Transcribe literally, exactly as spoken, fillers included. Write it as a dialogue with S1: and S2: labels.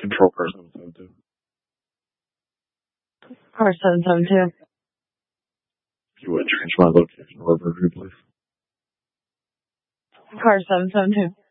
S1: Control car seven seven two.
S2: Car seven seven two.
S1: If you would change my location or review, please.
S2: Car seven seven two.